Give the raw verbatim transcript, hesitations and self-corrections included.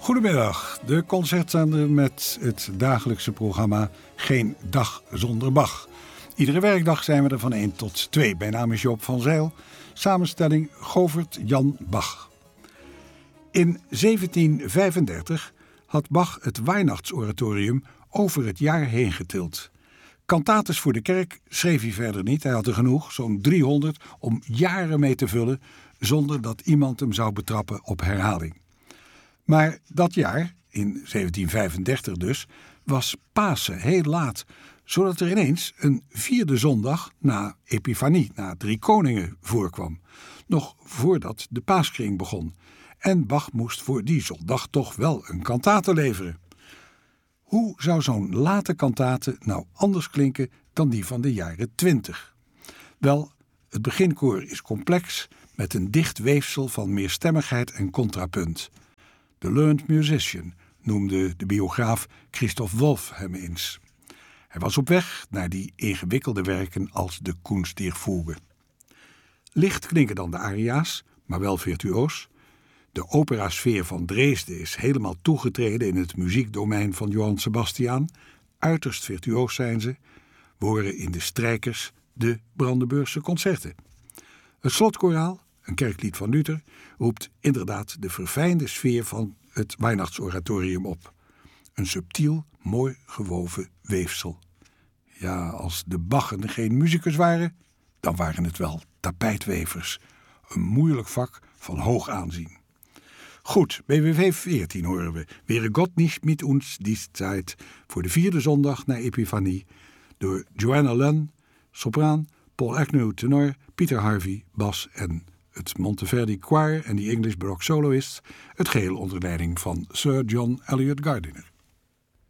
Goedemiddag, de concertzender met het dagelijkse programma Geen Dag Zonder Bach. Iedere werkdag zijn we er van één tot twee. Mijn naam is Joop van Zijl, samenstelling Govert Jan Bach. In zeventien vijfendertig had Bach het Weihnachtsoratorium over het jaar heen getild. Kantates voor de kerk schreef hij verder niet. Hij had er genoeg, zo'n driehonderd, om jaren mee te vullen, zonder dat iemand hem zou betrappen op herhaling. Maar dat jaar, in zeventien vijfendertig dus, was Pasen heel laat, zodat er ineens een vierde zondag na Epifanie, na Drie Koningen, voorkwam. Nog voordat de paaskring begon. En Bach moest voor die zondag toch wel een kantate leveren. Hoe zou zo'n late kantate nou anders klinken dan die van de jaren twintig? Wel, het beginkoor is complex, met een dicht weefsel van meerstemmigheid en contrapunt. The learned musician, noemde de biograaf Christoph Wolff hem eens. Hij was op weg naar die ingewikkelde werken als de Kunst der Fuge. Licht klinken dan de aria's, maar wel virtuoos. De operasfeer van Dresden is helemaal toegetreden in het muziekdomein van Johann Sebastian. Uiterst virtuoos zijn ze. We horen in de strijkers de Brandenburgse concerten. Het slotkoraal, een kerklied van Luther, roept inderdaad de verfijnde sfeer van het Weihnachtsoratorium op. Een subtiel, mooi gewoven weefsel. Ja, als de Bachen geen muzikus waren, dan waren het wel tapijtwevers. Een moeilijk vak van hoog aanzien. Goed, B W V veertien horen we. Wäre Gott nicht mit uns dies Zeit, voor de vierde zondag na Epifanie, door Joanna Lunn, sopraan, Paul Agnew, tenor, Peter Harvey, bas en het Monteverdi Choir en de English Baroque Soloists, het geheel onder leiding van Sir John Eliot Gardiner.